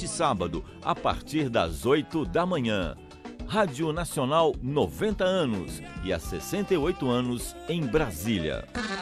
neste sábado, a partir das 8 da manhã. Rádio Nacional 90 anos e há 68 anos em Brasília.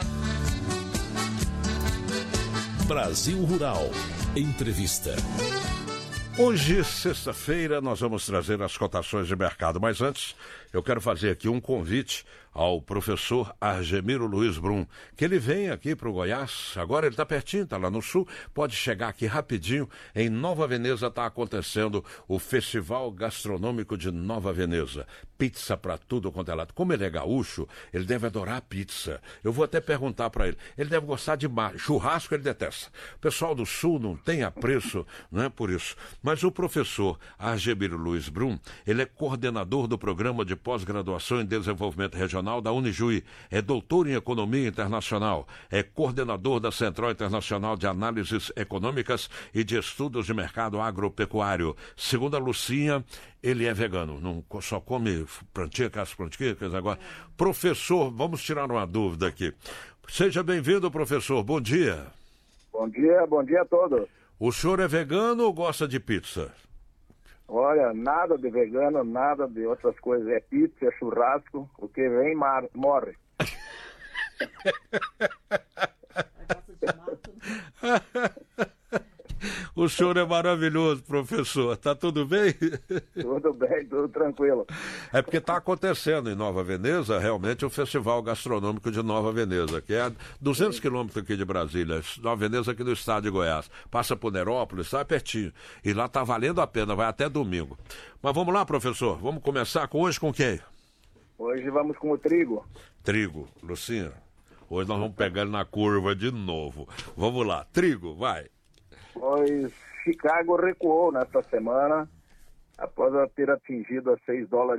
Brasil Rural. Entrevista. Hoje, sexta-feira, nós vamos trazer as cotações de mercado. Mas antes, eu quero fazer aqui um convite ao professor Argemiro Luiz Brum, que ele vem aqui para o Goiás. Agora ele está pertinho, está lá no sul, pode chegar aqui rapidinho. Em Nova Veneza está acontecendo o Festival Gastronômico de Nova Veneza. Pizza para tudo quanto é lado. Como ele é gaúcho, ele deve adorar pizza. Eu vou até perguntar para ele. Ele deve gostar de churrasco, ele detesta. O pessoal do sul não tem apreço, não é por isso. Mas o professor Argemiro Luiz Brum, ele é coordenador do Programa de Pós-Graduação em Desenvolvimento Regional da Unijuí, é doutor em Economia Internacional, é coordenador da Central Internacional de Análises Econômicas e de Estudos de Mercado Agropecuário. Segundo a Lucinha, ele é vegano, não só come plantinhas agora. Professor, vamos tirar uma dúvida aqui. Seja bem-vindo, professor, bom dia. Bom dia a todos. O senhor é vegano ou gosta de pizza? Olha, nada de vegano, nada de outras coisas. É pizza, é churrasco, o que vem morre. O senhor é maravilhoso, professor. Tá tudo bem? Tudo bem, tudo tranquilo. É porque está acontecendo em Nova Veneza, realmente, o Festival Gastronômico de Nova Veneza, que é a 200 quilômetros aqui de Brasília. Nova Veneza aqui no estado de Goiás. Passa por Nerópolis, está pertinho. E lá está valendo a pena, vai até domingo. Mas vamos lá, professor. Vamos começar hoje com quem? Hoje vamos com o trigo. Trigo. Lucinha, hoje nós vamos pegar ele na curva de novo. Vamos lá. Trigo, vai. Pois Chicago recuou nesta semana, após ter atingido a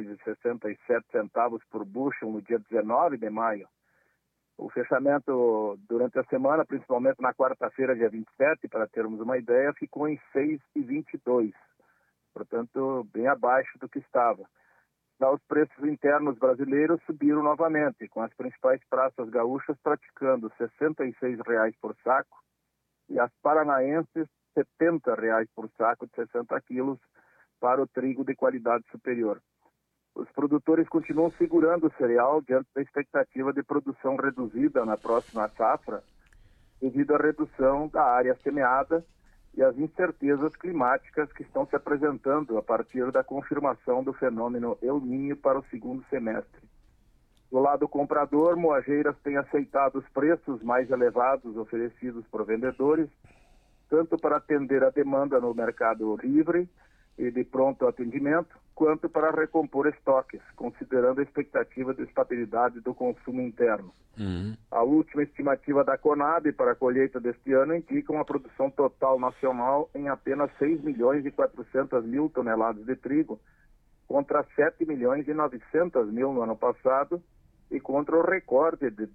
$6,67 por bushel no dia 19 de maio. O fechamento durante a semana, principalmente na quarta-feira, dia 27, para termos uma ideia, ficou em 6,22. Portanto, bem abaixo do que estava. Já os preços internos brasileiros subiram novamente, com as principais praças gaúchas praticando R$ 66 por saco, e as paranaenses, R$ 70 por saco de 60 quilos para o trigo de qualidade superior. Os produtores continuam segurando o cereal diante da expectativa de produção reduzida na próxima safra, devido à redução da área semeada e às incertezas climáticas que estão se apresentando a partir da confirmação do fenômeno El Niño para o segundo semestre. Do lado comprador, Moageiras tem aceitado os preços mais elevados oferecidos por vendedores, tanto para atender a demanda no mercado livre e de pronto atendimento, quanto para recompor estoques, considerando a expectativa de estabilidade do consumo interno. A última estimativa da Conab para a colheita deste ano indica uma produção total nacional em apenas 6.400.000 toneladas de trigo, contra 7.900.000 no ano passado, e contra o recorde de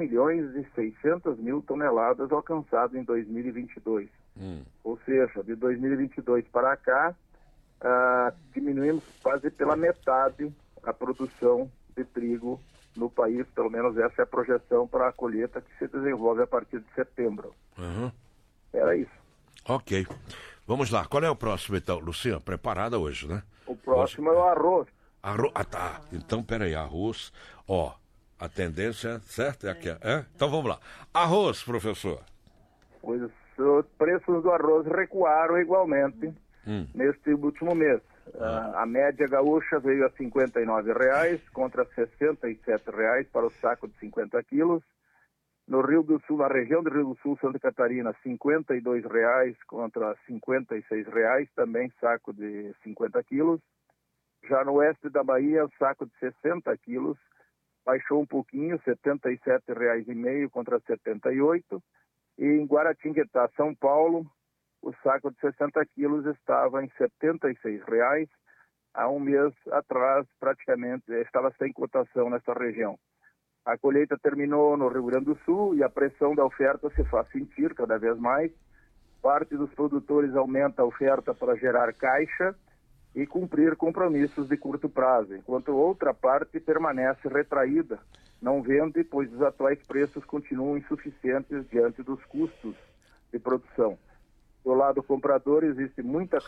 10.600.000 toneladas alcançado em 2022. Ou seja, de 2022 para cá, diminuímos quase pela metade a produção de trigo no país, pelo menos essa é a projeção para a colheita que se desenvolve a partir de setembro. Era isso. Ok. Vamos lá. Qual é o próximo, então? Luciana, preparada hoje, né? O próximo é o arroz. Ah, tá. Então, peraí, arroz. Ó, a tendência, certo? É aqui, é? Então, vamos lá. Arroz, professor. Pois os preços do arroz recuaram igualmente neste último mês. A média gaúcha veio a R$ 59,00 contra R$ 67,00 para o saco de 50 quilos. No Rio do Sul, na região do Rio do Sul, Santa Catarina, R$ 52,00 contra R$ 56,00, também saco de 50 quilos. Já no oeste da Bahia, o saco de 60 quilos baixou um pouquinho, R$ 77,5 contra R$ 78. E em Guaratinguetá, São Paulo, o saco de 60 quilos estava em R$ 76,00. Há um mês atrás, praticamente, estava sem cotação nessa região. A colheita terminou no Rio Grande do Sul e a pressão da oferta se faz sentir cada vez mais. Parte dos produtores aumenta a oferta para gerar caixa e cumprir compromissos de curto prazo, enquanto outra parte permanece retraída, não vende, pois os atuais preços continuam insuficientes diante dos custos de produção. Do lado comprador existe muita